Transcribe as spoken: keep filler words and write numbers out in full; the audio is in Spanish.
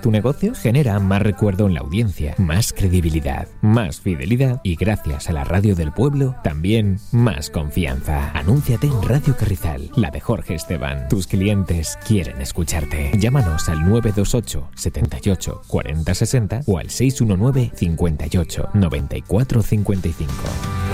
tu negocio? Genera más recuerdo en la audiencia, más credibilidad, más fidelidad y gracias a la radio del pueblo, también más confianza. Anúnciate en Radio Carrizal, la de Jorge Esteban. Tus clientes quieren escucharte. Llámanos al nueve dos ocho, setenta y ocho, cuarenta sesenta o al seis uno nueve, cincuenta y ocho, noventa y cuatro cincuenta y cinco.